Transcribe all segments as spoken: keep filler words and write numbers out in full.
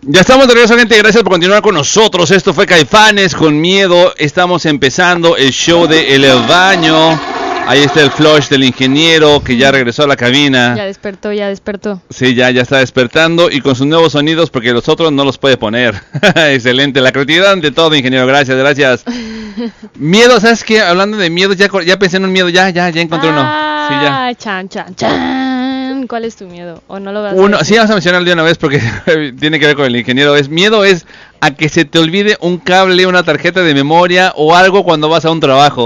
Ya estamos de regreso, gente. Gracias por continuar con nosotros. Esto fue Caifanes con Miedo. Estamos empezando el show de El Baño. Ahí está el flush del ingeniero que ya regresó a la cabina. Ya despertó, ya despertó. Sí, ya, ya está despertando y con sus nuevos sonidos porque los otros no los puede poner. Excelente. La creatividad ante todo, ingeniero. Gracias, gracias. Miedo, ¿sabes qué? Hablando de miedo, ya, ya pensé en un miedo. Ya, ya, ya encontré uno. Sí, ya. Ah, chan, chan, chan. ¿Cuál es tu miedo? ¿O no lo vas a Uno, decir? sí, vamos a mencionarlo de una vez porque tiene que ver con el ingeniero. Es miedo es a que se te olvide un cable, una tarjeta de memoria o algo cuando vas a un trabajo.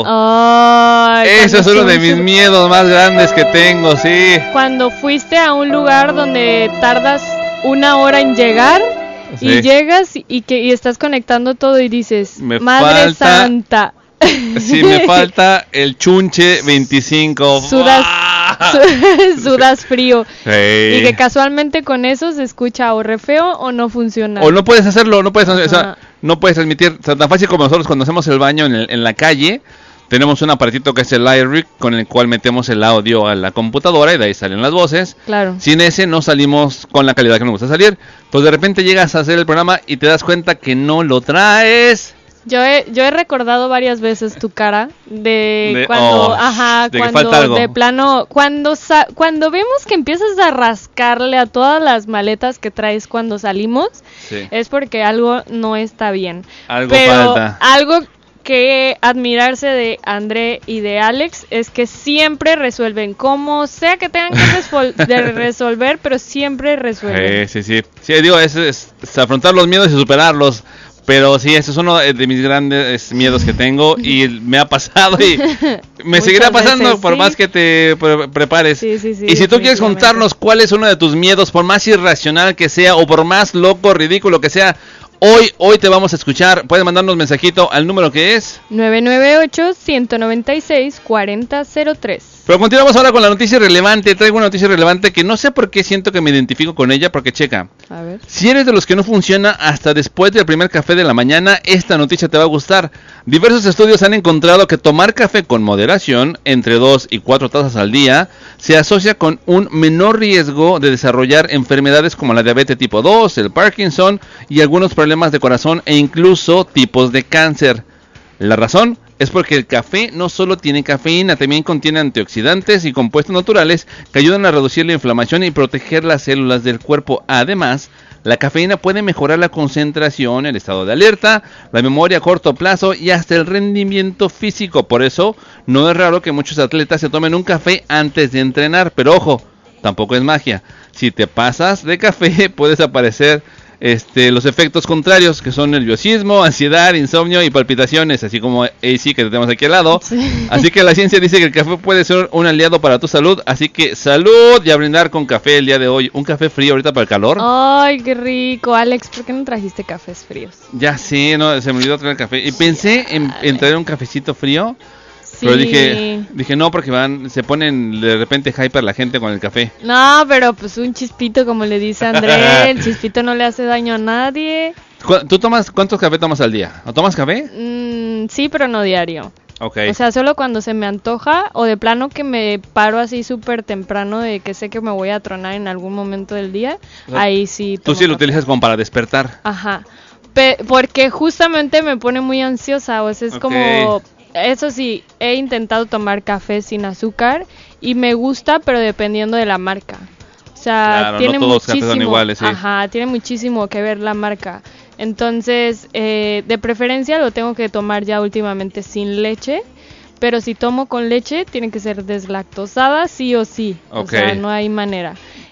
Ay, Eso es uno de fuiste- mis miedos más grandes que tengo, sí. Cuando fuiste a un lugar donde tardas una hora en llegar Sí. y llegas y que y estás conectando todo y dices, Me Madre falta- Santa. Sí, me falta el chunche veinticinco. Sudas, ¡Ah! su- sudas frío. Sí. Y que casualmente con eso se escucha o re feo o no funciona. O no puedes hacerlo, no puedes, o sea, Ajá. no puedes transmitir, o sea, tan fácil como nosotros cuando hacemos el baño en, el- en la calle, tenemos un aparatito que es el iRig con el cual metemos el audio a la computadora y de ahí salen las voces. Claro. Sin ese no salimos con la calidad que nos gusta salir. Entonces de repente llegas a hacer el programa y te das cuenta que no lo traes. Yo he, yo he recordado varias veces tu cara de, De- cuando, oh, ajá, de que cuando falta algo. de plano, cuando sa- cuando vemos que empiezas a rascarle a todas las maletas que traes cuando salimos, Sí. es porque algo no está bien. Algo Pero falta. algo que admirarse de André y de Alex es que siempre resuelven, como sea que tengan que resol- de resolver, pero siempre resuelven. Sí, sí, sí. Sí, digo, es, es- es afrontar los miedos y superarlos. Pero sí, ese es uno de mis grandes miedos que tengo y me ha pasado y me Muchas seguirá pasando veces, por sí. más que te pre- prepares. Sí, sí, sí, y si tú quieres definitivamente. contarnos cuál es uno de tus miedos, por más irracional que sea o por más loco, ridículo que sea, hoy, hoy te vamos a escuchar. Puedes mandarnos mensajito al número que es. nueve nueve ocho, uno nueve seis, cuatro cero cero tres. Pero continuamos ahora con la noticia relevante. Traigo una noticia relevante que no sé por qué siento que me identifico con ella, porque checa. A ver. Si eres de los que no funciona hasta después del primer café de la mañana, esta noticia te va a gustar. Diversos estudios han encontrado que tomar café con moderación, entre dos y cuatro tazas al día, se asocia con un menor riesgo de desarrollar enfermedades como la diabetes tipo dos, el Parkinson y algunos problemas de corazón e incluso tipos de cáncer. La razón es porque el café no solo tiene cafeína, también contiene antioxidantes y compuestos naturales que ayudan a reducir la inflamación y proteger las células del cuerpo. Además, la cafeína puede mejorar la concentración, el estado de alerta, la memoria a corto plazo y hasta el rendimiento físico. Por eso, no es raro que muchos atletas se tomen un café antes de entrenar. Pero ojo, tampoco es magia. Si te pasas de café, puedes aparecer Este, los efectos contrarios, que son nerviosismo, ansiedad, insomnio y palpitaciones, así como A C que tenemos aquí al lado. Sí. Así que la ciencia dice que el café puede ser un aliado para tu salud. Así que salud y a brindar con café el día de hoy. Un café frío ahorita para el calor. Ay, qué rico. Alex, ¿por qué no trajiste cafés fríos? Ya sí, no, se me olvidó traer café. Y pensé en, en traer un cafecito frío. Sí. Pero dije, dije no, porque van, se ponen de repente hyper la gente con el café. No, pero pues un chispito, como le dice André. El chispito no le hace daño a nadie. ¿Cu- ¿Tú tomas, cuántos café tomas al día? ¿O tomas café? Mm, sí, pero no diario. Ok. O sea, solo cuando se me antoja o de plano que me paro así súper temprano de que sé que me voy a tronar en algún momento del día. O sea, Ahí sí. Tú tomo sí lo café. utilizas como para despertar. Ajá. Pe- porque justamente me pone muy ansiosa. O sea, es Ok. como... Eso sí, he intentado tomar café sin azúcar y me gusta, pero dependiendo de la marca. O sea, Claro, no tiene todos los cafés muchísimo, son iguales, sí. ajá, tiene muchísimo que ver la marca. Entonces, eh, de preferencia lo tengo que tomar ya últimamente sin leche, pero si tomo con leche tiene que ser deslactosada sí o sí. Ok. O sea, no hay manera.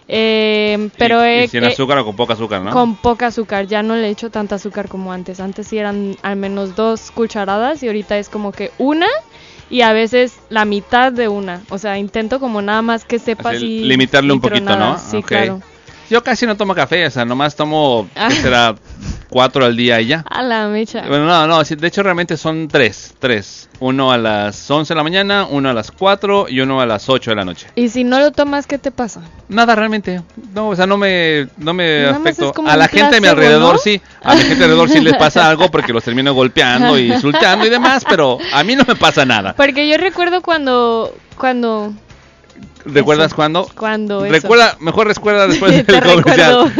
Eh, pero y, y he- sin he- azúcar o con poca azúcar, ¿no? con poca azúcar, ya no le echo tanta azúcar como antes. Antes sí eran al menos dos cucharadas y ahorita es como que una y a veces la mitad de una. O sea, intento como nada más que sepa Así, así. limitarle un poquito, nitronada. ¿no? Sí, Ok. claro. Yo casi no tomo café, o sea, nomás tomo, Ah. ¿qué será? Cuatro al día y ya. A la mecha. Bueno, no, no, sí, de hecho realmente son tres, tres. Uno a las once de la mañana, uno a las cuatro y uno a las ocho de la noche. Y si no lo tomas, ¿qué te pasa? Nada realmente, no, o sea, no me, no me Nada más afecto. es como A la un gente a mi placebo, alrededor ¿no? sí, a la gente alrededor sí les pasa algo porque los termino golpeando y insultando y demás, pero a mí no me pasa nada. Porque yo recuerdo cuando, cuando, ¿Recuerdas Eso. cuándo? cuando eso. Recuerda, mejor recuerda después Te del comercial. recuerdo.